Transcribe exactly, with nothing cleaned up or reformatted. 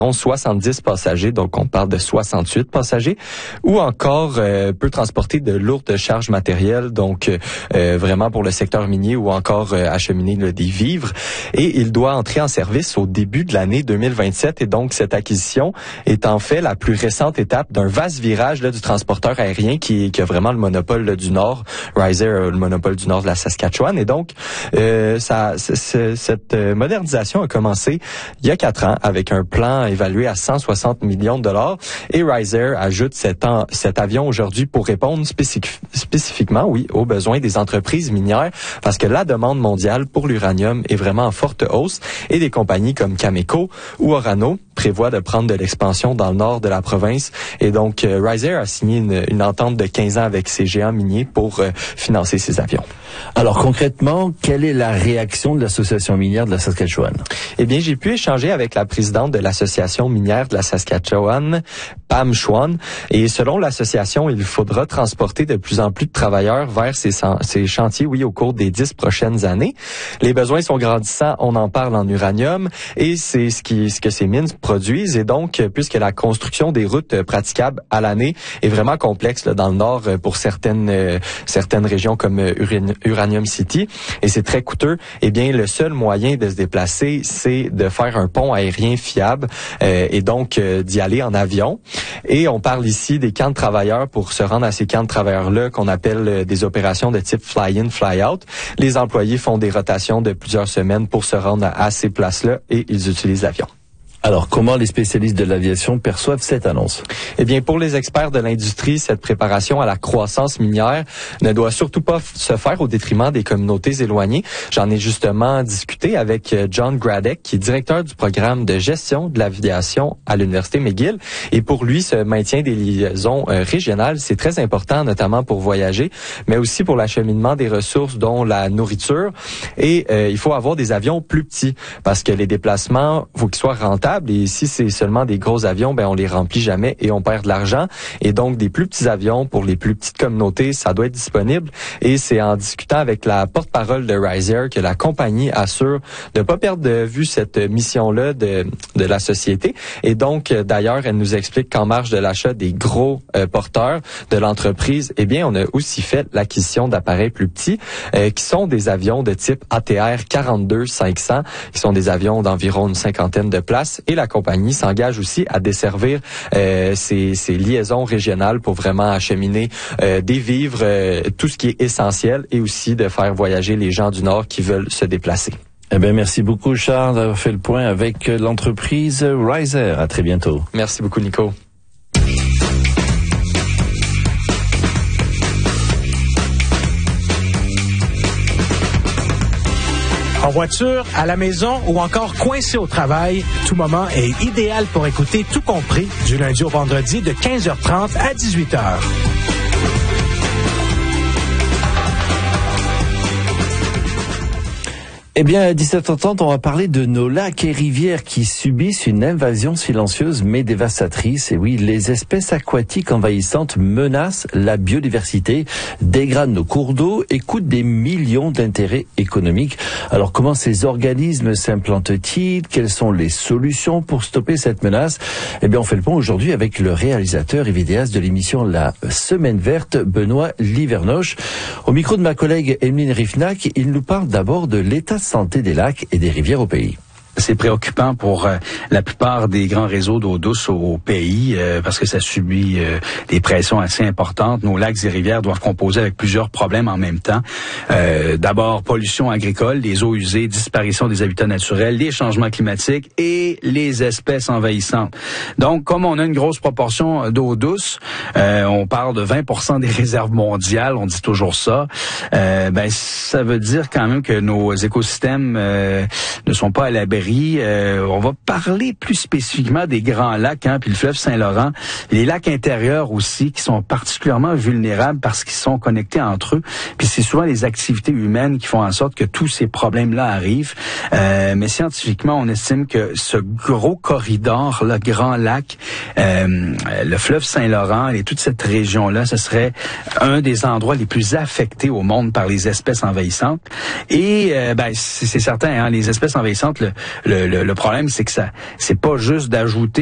soixante-dix passagers, donc on parle de soixante-huit passagers, ou encore euh, peut transporter de lourdes charges matérielles, donc euh, vraiment pour le secteur minier ou encore euh, acheminer là, des vivres. Et il doit entrer en service au début de l'année deux mille vingt-sept. Et donc cette acquisition est en fait la plus récente étape d'un vaste virage là, du transporteur aérien qui, qui a vraiment le monopole là, du Nord. Riser a le monopole du Nord de la Saskatchewan. Et donc euh, ça, c- c- cette modernisation a commencé il y a quatre ans avec un plan évalué à cent soixante millions de dollars. Et Riser ajoute cet, an, cet avion aujourd'hui pour répondre spécifiquement spécifiquement, oui, aux besoins des entreprises minières, parce que la demande mondiale pour l'uranium est vraiment en forte hausse et des compagnies comme Cameco ou Orano prévoient de prendre de l'expansion dans le nord de la province. Et donc, euh, Riser a signé une, une entente de quinze ans avec ces géants miniers pour euh, financer ces avions. Alors concrètement, quelle est la réaction de l'Association minière de la Saskatchewan? Eh bien, j'ai pu échanger avec la présidente de l'Association minière de la Saskatchewan, Pam Schwan, et selon l'association, il faudra transporter de plus en plus de travailleurs vers ces, ces chantiers, oui, au cours des dix prochaines années. Les besoins sont grandissants, on en parle en uranium, et c'est ce, qui, ce que ces mines produisent. Et donc, puisque la construction des routes praticables à l'année est vraiment complexe là, dans le nord pour certaines euh, certaines régions comme euh, Uranium City, et c'est très coûteux, eh bien, le seul moyen de se déplacer, c'est de faire un pont aérien fiable euh, et donc euh, d'y aller en avion. Et on parle ici des camps de travailleurs pour se rendre à ces camps de travailleurs-là qu'on appelle euh, des opérations de type fly-in, fly-out. Les employés font des rotations de plusieurs semaines pour se rendre à, à ces places-là et ils utilisent l'avion. Alors, comment les spécialistes de l'aviation perçoivent cette annonce? Eh bien, pour les experts de l'industrie, cette préparation à la croissance minière ne doit surtout pas f- se faire au détriment des communautés éloignées. J'en ai justement discuté avec John Gradek, qui est directeur du programme de gestion de l'aviation à l'Université McGill. Et pour lui, ce maintien des liaisons euh, régionales, c'est très important, notamment pour voyager, mais aussi pour l'acheminement des ressources, dont la nourriture. Et euh, il faut avoir des avions plus petits, parce que les déplacements, faut qu'ils soient rentables. Et si c'est seulement des gros avions, ben on les remplit jamais et on perd de l'argent. Et donc, des plus petits avions pour les plus petites communautés, ça doit être disponible. Et c'est en discutant avec la porte-parole de Riser que la compagnie assure de ne pas perdre de vue cette mission-là de, de la société. Et donc, d'ailleurs, elle nous explique qu'en marge de l'achat des gros euh, porteurs de l'entreprise, eh bien, on a aussi fait l'acquisition d'appareils plus petits, euh, qui sont des avions de type A T R quarante-deux cinq cents, qui sont des avions d'environ une cinquantaine de places. Et la compagnie s'engage aussi à desservir euh, ces, ces liaisons régionales pour vraiment acheminer euh, des vivres, euh, tout ce qui est essentiel, et aussi de faire voyager les gens du Nord qui veulent se déplacer. Eh bien, merci beaucoup, Charles, d'avoir fait le point avec l'entreprise Riser. À très bientôt. Merci beaucoup, Nico. En voiture, à la maison ou encore coincé au travail, tout moment est idéal pour écouter Tout compris du lundi au vendredi de quinze heures trente à dix-huit heures. Eh bien, à dix-sept heures trente, on va parler de nos lacs et rivières qui subissent une invasion silencieuse mais dévastatrice. Et oui, les espèces aquatiques envahissantes menacent la biodiversité, dégradent nos cours d'eau et coûtent des millions d'intérêts économiques. Alors, comment ces organismes s'implantent-ils? Quelles sont les solutions pour stopper cette menace? Eh bien, on fait le point aujourd'hui avec le réalisateur et vidéaste de l'émission La Semaine Verte, Benoît Livernoche. Au micro de ma collègue Emeline Rifnac, il nous parle d'abord de l'état santé des lacs et des rivières au pays. C'est préoccupant pour euh, la plupart des grands réseaux d'eau douce au, au pays euh, parce que ça subit euh, des pressions assez importantes. Nos lacs et rivières doivent composer avec plusieurs problèmes en même temps. Euh, d'abord, pollution agricole, les eaux usées, disparition des habitats naturels, les changements climatiques et les espèces envahissantes. Donc, comme on a une grosse proportion d'eau douce, euh, on parle de vingt pour cent des réserves mondiales, on dit toujours ça, euh, ben ça veut dire quand même que nos écosystèmes euh, ne sont pas à l'abri. Euh, on va parler plus spécifiquement des grands lacs, hein, puis le fleuve Saint-Laurent. Les lacs intérieurs aussi, qui sont particulièrement vulnérables parce qu'ils sont connectés entre eux. Puis c'est souvent les activités humaines qui font en sorte que tous ces problèmes-là arrivent. Euh, mais scientifiquement, on estime que ce gros corridor, le grand lac, euh, le fleuve Saint-Laurent et toute cette région-là, ce serait un des endroits les plus affectés au monde par les espèces envahissantes. Et euh, ben c'est, c'est certain, hein, les espèces envahissantes, le le, le, le problème, c'est que ça, c'est pas juste d'ajouter